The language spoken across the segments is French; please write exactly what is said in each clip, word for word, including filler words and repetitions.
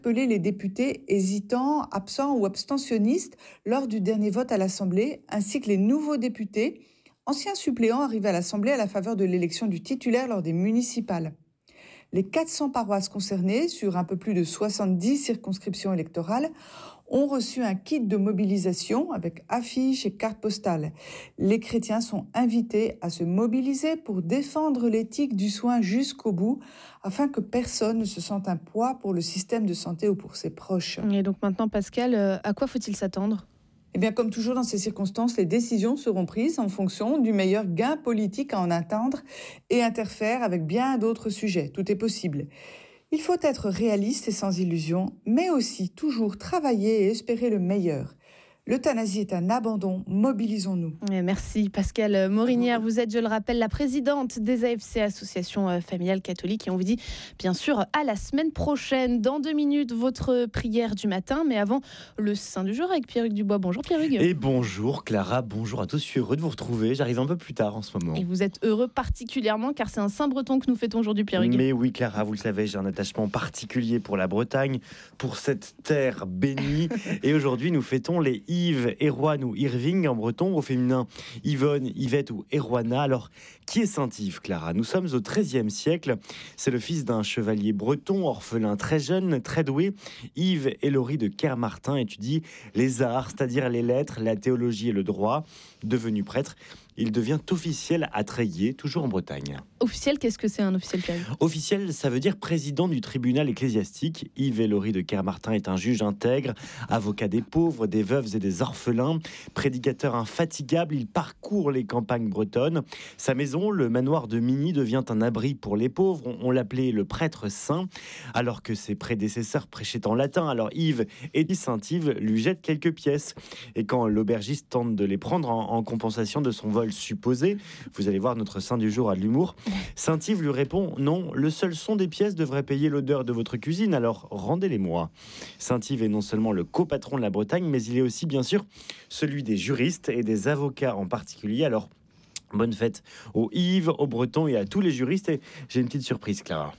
Appeler les députés hésitants, absents ou abstentionnistes lors du dernier vote à l'Assemblée, ainsi que les nouveaux députés, anciens suppléants arrivés à l'Assemblée à la faveur de l'élection du titulaire lors des municipales. Les quatre cents paroisses concernées, sur un peu plus de soixante-dix circonscriptions électorales, ont reçu un kit de mobilisation avec affiches et cartes postales. Les chrétiens sont invités à se mobiliser pour défendre l'éthique du soin jusqu'au bout, afin que personne ne se sente un poids pour le système de santé ou pour ses proches. Et donc maintenant, Pascal, euh, à quoi faut-il s'attendre ? Eh bien, comme toujours dans ces circonstances, les décisions seront prises en fonction du meilleur gain politique à en atteindre et interfèrent avec bien d'autres sujets. Tout est possible. Il faut être réaliste et sans illusion, mais aussi toujours travailler et espérer le meilleur. L'euthanasie est un abandon, mobilisons-nous. Merci Pascal Morinière, vous êtes, je le rappelle, la présidente des A F C, Association Familiale Catholique, et on vous dit bien sûr à la semaine prochaine. Dans deux minutes, votre prière du matin, mais avant, le Saint du jour avec Pierre-Hugues Dubois. Bonjour Pierre-Hugues. Et bonjour Clara, bonjour à tous, je suis heureux de vous retrouver, j'arrive un peu plus tard en ce moment. Et vous êtes heureux particulièrement car c'est un Saint breton que nous fêtons aujourd'hui, Pierre-Hugues. Mais oui Clara, vous le savez, j'ai un attachement particulier pour la Bretagne, pour cette terre bénie, et aujourd'hui nous fêtons les Yves, Erwan ou Irving en breton, au féminin Yvonne, Yvette ou Erwana. Alors, qui est Saint Yves, Clara ? Nous sommes au treizième siècle. C'est le fils d'un chevalier breton, orphelin très jeune, très doué. Yves Hélory de Kermartin étudie les arts, c'est-à-dire les lettres, la théologie et le droit. Devenu prêtre, il devient officiel à Tréguier, toujours en Bretagne. Officiel, qu'est-ce que c'est un officiel, Pierre ? Officiel, ça veut dire président du tribunal ecclésiastique. Yves Hélory de Kermartin est un juge intègre, avocat des pauvres, des veuves et des orphelins, prédicateur infatigable. Il parcourt les campagnes bretonnes. Sa maison, le manoir de Migny, devient un abri pour les pauvres. On, on l'appelait le prêtre saint, alors que ses prédécesseurs prêchaient en latin. Alors Yves et Saint-Yves lui jettent quelques pièces. Et quand l'aubergiste tente de les prendre en, en compensation de son vol supposé, vous allez voir, notre saint du jour a de l'humour, Saint-Yves lui répond « Non, le seul son des pièces devrait payer l'odeur de votre cuisine, alors rendez-les-moi ». Saint-Yves est non seulement le copatron de la Bretagne, mais il est aussi bien sûr celui des juristes et des avocats en particulier. Alors, bonne fête aux Yves, aux Bretons et à tous les juristes. Et j'ai une petite surprise, Clara.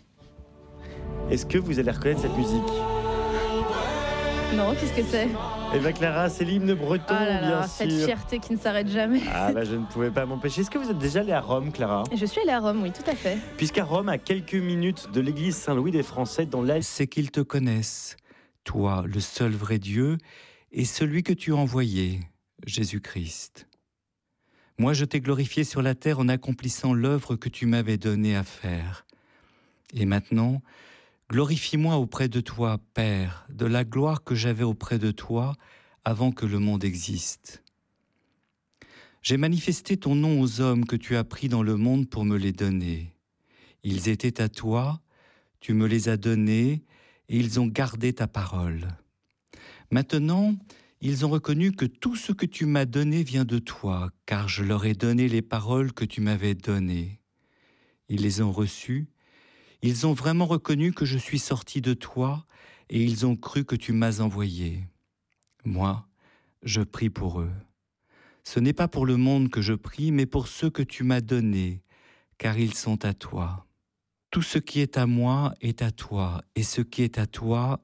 Est-ce que vous allez reconnaître cette musique ? Non, qu'est-ce que c'est ? Eh bien Clara, c'est l'hymne breton, oh là là, bien cette sûr. Cette fierté qui ne s'arrête jamais. Ah bah je ne pouvais pas m'empêcher. Est-ce que vous êtes déjà allée à Rome, Clara ? Je suis allée à Rome, oui, tout à fait. Puisqu'à Rome, à quelques minutes de l'église Saint-Louis des Français, dans l'Est, c'est qu'ils te connaissent, toi, le seul vrai Dieu, et celui que tu as envoyé, Jésus-Christ. Moi, je t'ai glorifié sur la terre en accomplissant l'œuvre que tu m'avais donnée à faire. Et maintenant, glorifie-moi auprès de toi, Père, de la gloire que j'avais auprès de toi avant que le monde existe. J'ai manifesté ton nom aux hommes que tu as pris dans le monde pour me les donner. Ils étaient à toi, tu me les as donnés, et ils ont gardé ta parole. Maintenant, ils ont reconnu que tout ce que tu m'as donné vient de toi, car je leur ai donné les paroles que tu m'avais données. Ils les ont reçues. Ils ont vraiment reconnu que je suis sorti de toi et ils ont cru que tu m'as envoyé. Moi, je prie pour eux. Ce n'est pas pour le monde que je prie, mais pour ceux que tu m'as donnés, car ils sont à toi. Tout ce qui est à moi est à toi, et ce qui est à toi